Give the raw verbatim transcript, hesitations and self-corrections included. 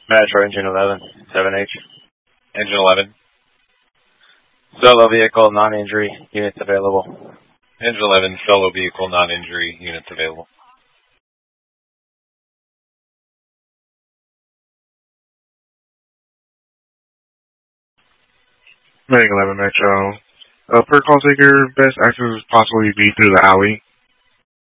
Metro Engine eleven, seven H. Engine eleven. Solo vehicle, non-injury, units available. Engine eleven, solo vehicle, non-injury, units available. Medic eleven Metro. Uh, per call taker, best access would possibly be through the alley.